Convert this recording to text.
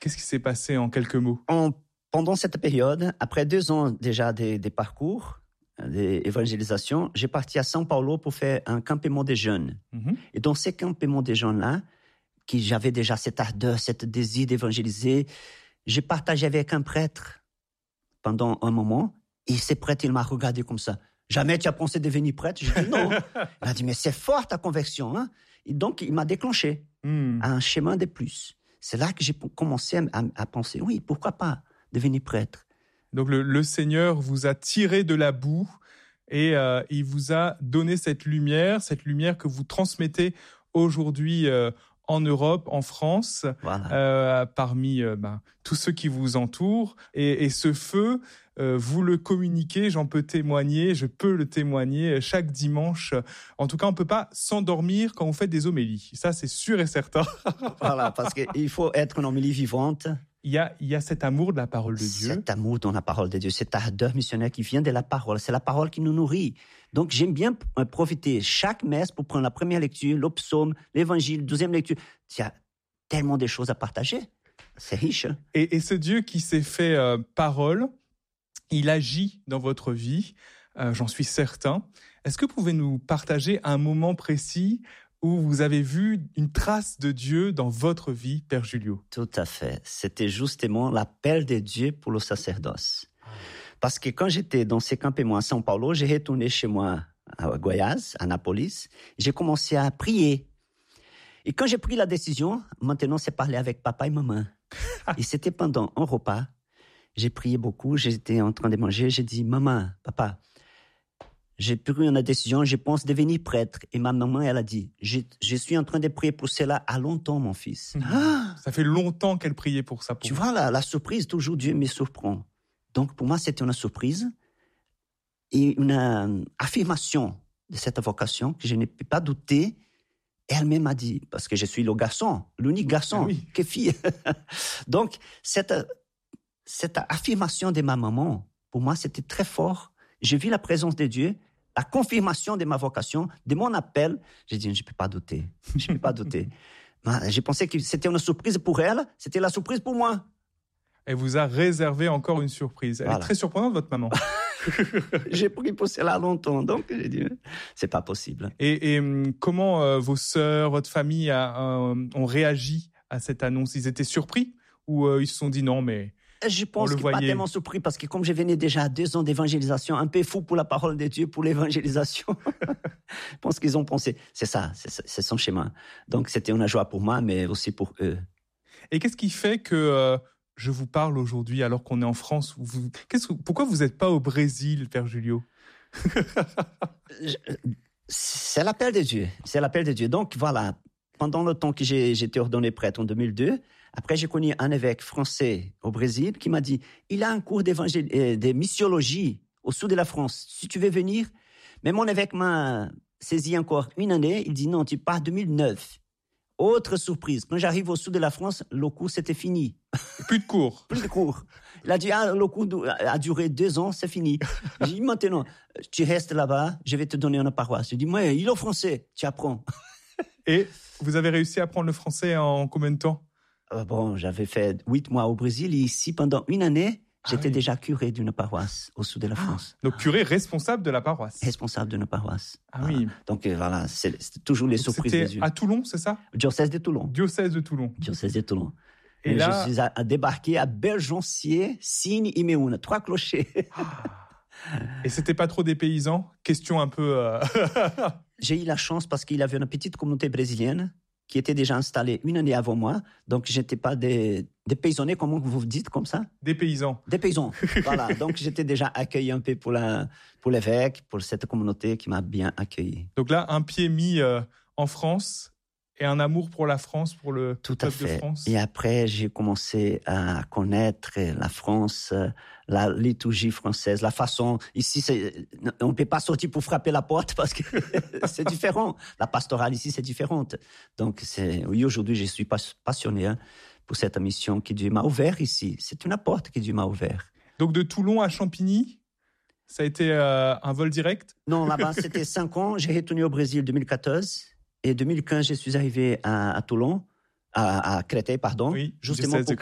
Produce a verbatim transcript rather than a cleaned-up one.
Qu'est-ce qui s'est passé en quelques mots? En, pendant cette période, après deux ans déjà des, des parcours, des évangélisations, j'ai parti à São Paulo pour faire un campement des jeunes. Mm-hmm. Et dans ces campements des jeunes-là, qui j'avais déjà cette ardeur, cette désir d'évangéliser, j'ai partagé avec un prêtre pendant un moment, et ce prêtre, il m'a regardé comme ça. Jamais tu as pensé devenir prêtre? J'ai dit non. Il a dit, mais c'est fort ta conversion, hein? Et donc, il m'a déclenché mm. à un chemin de plus. C'est là que j'ai commencé à, à, à penser, oui, pourquoi pas devenir prêtre? Donc, le, le Seigneur vous a tiré de la boue et euh, il vous a donné cette lumière, cette lumière que vous transmettez aujourd'hui euh, en Europe, en France, voilà. euh, parmi euh, ben, tous ceux qui vous entourent. Et, et ce feu, euh, vous le communiquez, j'en peux témoigner, je peux le témoigner chaque dimanche. En tout cas, on ne peut pas s'endormir quand vous faites des homélies. Ça, c'est sûr et certain. Voilà, parce qu'il faut être une homélie vivante. Il y a, il y a cet amour de la parole de Dieu. Cet amour dans la parole de Dieu, cette ardeur missionnaire qui vient de la parole. C'est la parole qui nous nourrit. Donc, j'aime bien profiter chaque messe pour prendre la première lecture, le psaume, l'évangile, deuxième lecture. Il y a tellement de choses à partager. C'est riche. Hein? Et, et ce Dieu qui s'est fait euh, parole, il agit dans votre vie, euh, j'en suis certain. Est-ce que vous pouvez nous partager un moment précis où vous avez vu une trace de Dieu dans votre vie, Père Julio? Tout à fait. C'était justement l'appel de Dieu pour le sacerdoce. Parce que quand j'étais dans ces campements à São Paulo, j'ai retourné chez moi à Goiás, à Nápoles. J'ai commencé à prier. Et quand j'ai pris la décision, maintenant c'est parler avec papa et maman. Et c'était pendant un repas. J'ai prié beaucoup, j'étais en train de manger. J'ai dit, maman, papa, j'ai pris une décision, je pense devenir prêtre. Et ma maman, elle a dit, je, je suis en train de prier pour cela à longtemps, mon fils. Mmh. Ah, ça fait longtemps qu'elle priait pour ça. Pour tu vous. vois, la, la surprise, toujours Dieu me surprend. Donc, pour moi, c'était une surprise et une euh, affirmation de cette vocation que je ne peux pas douter. Elle-même m'a dit, parce que je suis le garçon, l'unique garçon, ah oui. que fille. Donc, cette, cette affirmation de ma maman, pour moi, c'était très fort. J'ai vu la présence de Dieu, la confirmation de ma vocation, de mon appel. J'ai dit, je ne peux pas douter. Je ne peux pas douter. J'ai pensé que c'était une surprise pour elle, c'était la surprise pour moi. Elle vous a réservé encore une surprise. Elle voilà. est très surprenante, votre maman. J'ai pris pour cela longtemps, donc j'ai dit, c'est pas possible. Et, et comment euh, vos sœurs, votre famille a, euh, ont réagi à cette annonce? Ils étaient surpris ou euh, ils se sont dit non, mais... Je pense qu'ils ne sont pas tellement surpris parce que comme je venais déjà à deux ans d'évangélisation, un peu fou pour la parole de Dieu, pour l'évangélisation, je pense qu'ils ont pensé, c'est ça, c'est, c'est son chemin. Donc c'était une joie pour moi, mais aussi pour eux. Et qu'est-ce qui fait que euh, je vous parle aujourd'hui alors qu'on est en France? Vous, qu'est-ce, pourquoi vous n'êtes pas au Brésil, Père Julio? je, C'est l'appel de Dieu, c'est l'appel de Dieu. Donc voilà, pendant le temps que j'ai, j'ai été ordonné prêtre en deux mille deux, après, j'ai connu un évêque français au Brésil qui m'a dit, il a un cours d'évangél... euh, de missiologie au sud de la France. Si tu veux venir. Mais mon évêque m'a saisi encore une année. Il dit, non, tu pars deux mille neuf. Autre surprise. Quand j'arrive au sud de la France, le cours, c'était fini. Plus de cours. Plus de cours. Il a dit, ah, le cours a duré deux ans, c'est fini. J'ai dit, maintenant, tu restes là-bas, je vais te donner une paroisse. J'ai dit, moi, il est français, tu apprends. Et vous avez réussi à apprendre le français en combien de temps? Bon, j'avais fait huit mois au Brésil et ici, pendant une année, j'étais ah oui. déjà curé d'une paroisse au sud de la France. Donc, curé responsable de la paroisse. Responsable d'une paroisse. Ah voilà. oui. Donc, euh, voilà, c'est, c'est toujours les Donc, surprises c'était de Dieu. à Toulon, c'est ça? Diocèse de Toulon. Diocèse de Toulon. Diocèse de Toulon. Et, et là... je suis à, à débarquer à Bergencier, Signe et Méhoun, trois clochers. Et c'était pas trop des paysans? Question un peu... Euh... J'ai eu la chance parce qu'il y avait une petite communauté brésilienne qui était déjà installée une année avant moi. Donc, j'étais pas des, des paysonnés, comment vous dites comme ça? Des paysans. Des paysans, voilà. Donc, j'étais déjà accueilli un peu pour, la, pour l'évêque, pour cette communauté qui m'a bien accueilli. Donc là, un pied mis euh, en France et un amour pour la France, pour le Tout peuple à fait. de France. Et après, j'ai commencé à connaître la France, la liturgie française, la façon... Ici, c'est, on ne peut pas sortir pour frapper la porte parce que c'est différent. La pastorale ici, c'est différente. Donc, c'est, oui, aujourd'hui, je suis passionné hein, pour cette mission que Dieu m'a ouverte ici. C'est une porte que Dieu m'a ouverte. Donc, de Toulon à Champigny, ça a été euh, un vol direct? Non, là-bas, c'était cinq ans. J'ai retourné au Brésil en deux mille quatorze. Et en deux mille quinze, je suis arrivé à, à Toulon, à, à Créteil, pardon, oui, justement pour Créteil.